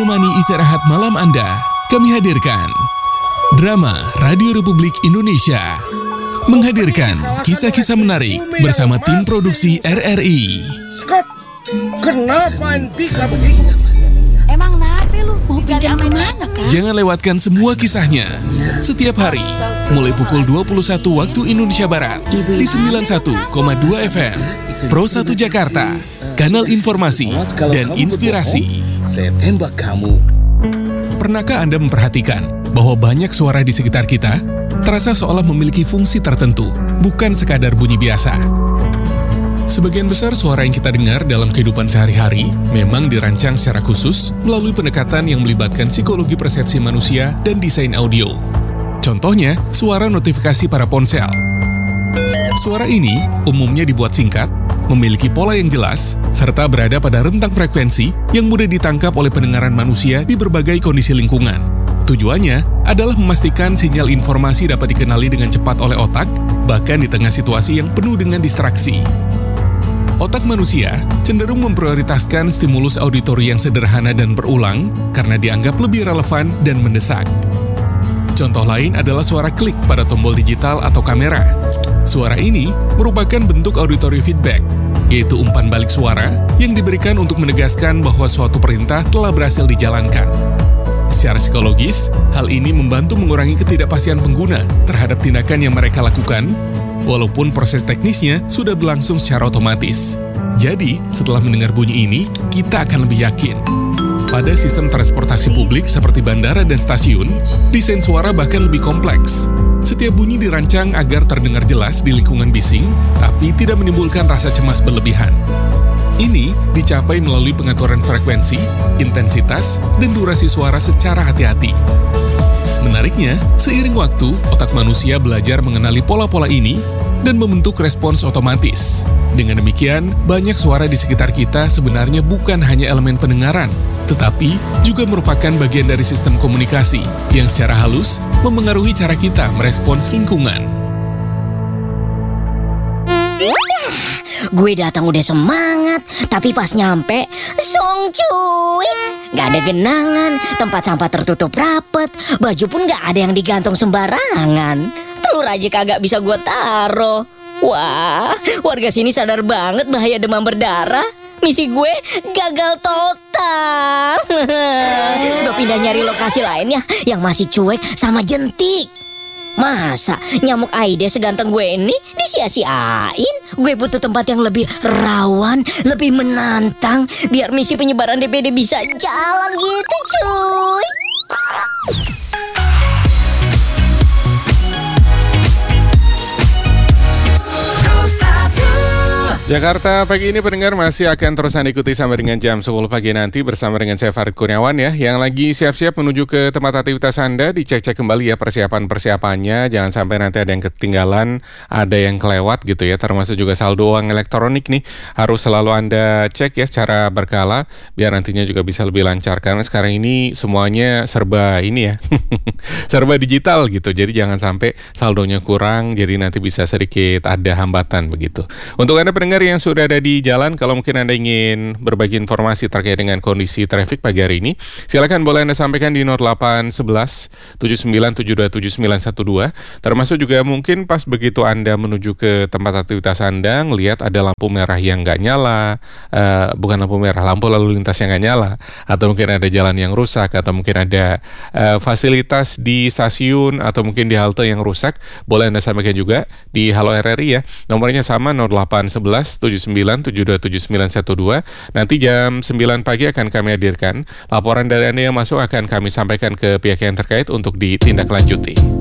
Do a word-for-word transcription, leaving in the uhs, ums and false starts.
Menemani istirahat malam Anda, kami hadirkan Drama Radio Republik Indonesia menghadirkan kisah-kisah menarik bersama tim produksi R R I. Skop, kenapa bisa begitu? Emang kenapa lu? Mau pinjam kemana kan? Jangan lewatkan semua kisahnya setiap hari mulai pukul dua puluh satu waktu Indonesia Barat di sembilan puluh satu koma dua F M Pro satu Jakarta, kanal informasi dan inspirasi. Saya tembak kamu. Pernahkah Anda memperhatikan bahwa banyak suara di sekitar kita terasa seolah memiliki fungsi tertentu, bukan sekadar bunyi biasa? Sebagian besar suara yang kita dengar dalam kehidupan sehari-hari memang dirancang secara khusus melalui pendekatan yang melibatkan psikologi persepsi manusia dan desain audio. Contohnya, suara notifikasi para ponsel. Suara ini umumnya dibuat singkat, memiliki pola yang jelas, serta berada pada rentang frekuensi yang mudah ditangkap oleh pendengaran manusia di berbagai kondisi lingkungan. Tujuannya adalah memastikan sinyal informasi dapat dikenali dengan cepat oleh otak, bahkan di tengah situasi yang penuh dengan distraksi. Otak manusia cenderung memprioritaskan stimulus auditori yang sederhana dan berulang karena dianggap lebih relevan dan mendesak. Contoh lain adalah suara klik pada tombol digital atau kamera. Suara ini merupakan bentuk auditory feedback, yaitu umpan balik suara yang diberikan untuk menegaskan bahwa suatu perintah telah berhasil dijalankan. Secara psikologis, hal ini membantu mengurangi ketidakpastian pengguna terhadap tindakan yang mereka lakukan, walaupun proses teknisnya sudah berlangsung secara otomatis. Jadi, setelah mendengar bunyi ini, kita akan lebih yakin. Pada sistem transportasi publik seperti bandara dan stasiun, desain suara bahkan lebih kompleks. Setiap bunyi dirancang agar terdengar jelas di lingkungan bising, tapi tidak menimbulkan rasa cemas berlebihan. Ini dicapai melalui pengaturan frekuensi, intensitas, dan durasi suara secara hati-hati. Menariknya, seiring waktu, otak manusia belajar mengenali pola-pola ini dan membentuk respons otomatis. Dengan demikian, banyak suara di sekitar kita sebenarnya bukan hanya elemen pendengaran, tetapi juga merupakan bagian dari sistem komunikasi yang secara halus memengaruhi cara kita merespons lingkungan. Gue datang udah semangat, tapi pas nyampe, song cuy. Gak ada genangan, tempat sampah tertutup rapet, baju pun gak ada yang digantung sembarangan. Telur aja kagak bisa gue taro. Wah, warga sini sadar banget bahaya demam berdarah. Misi gue gagal total. Gue pindah nyari lokasi lain ya, yang masih cuek sama jentik. Masa nyamuk Aedes seganteng gue ini disia-siain? Gue butuh tempat yang lebih rawan, lebih menantang, biar misi penyebaran D P D bisa jalan gitu cuy. Jakarta pagi ini pendengar masih akan terus Anda ikuti sampai dengan jam sepuluh pagi nanti bersama dengan saya Farid Kurniawan ya, yang lagi siap-siap menuju ke tempat aktivitas Anda. Dicek-cek kembali ya persiapan-persiapannya, jangan sampai nanti ada yang ketinggalan, ada yang kelewat gitu ya, termasuk juga saldo uang elektronik nih harus selalu Anda cek ya secara berkala biar nantinya juga bisa lebih lancar, karena sekarang ini semuanya serba ini ya serba digital gitu, jadi jangan sampai saldonya kurang, jadi nanti bisa sedikit ada hambatan begitu. Untuk Anda pendengar yang sudah ada di jalan, kalau mungkin Anda ingin berbagi informasi terkait dengan kondisi trafik pagi hari ini, silakan boleh Anda sampaikan di nol delapan satu satu tujuh sembilan tujuh dua tujuh sembilan satu dua. Termasuk juga mungkin pas begitu Anda menuju ke tempat aktivitas Anda, ngelihat ada lampu merah yang nggak nyala, uh, bukan lampu merah, lampu lalu lintas yang nggak nyala, atau mungkin ada jalan yang rusak, atau mungkin ada uh, fasilitas di stasiun, atau mungkin di halte yang rusak, boleh Anda sampaikan juga di Halo R R I ya. Nomornya sama nol delapan satu satu tujuh sembilan tujuh dua tujuh sembilan satu dua. Nanti jam sembilan pagi akan kami hadirkan laporan dari Anda yang masuk, akan kami sampaikan ke pihak yang terkait untuk ditindaklanjuti.